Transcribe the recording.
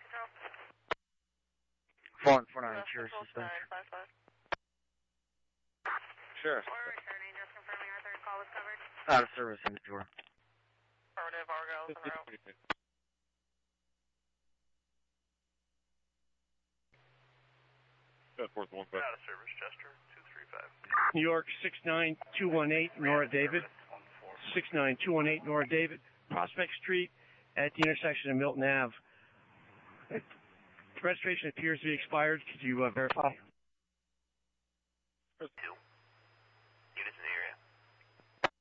4-9, Sheriff suspension. Sheriff. Returning, just confirming our third call was covered. Out of service in the door. Affirmative, Argyle, on route. Fourth one, Out of service, Chester, 235. New York 69218, Nora David. 69218, Nora David. Prospect Street at the intersection of Milton Ave. Registration appears to be expired. Could you verify? 2.